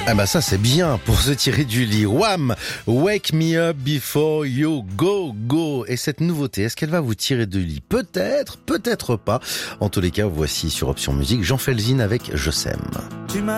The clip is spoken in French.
Ah bah ça c'est bien pour se tirer du lit. Wham! Wake me up before you go. Et cette nouveauté, est-ce qu'elle va vous tirer du lit? Peut-être, peut-être pas. En tous les cas, voici sur Option Musique Jean Felzine avec Je s'aime.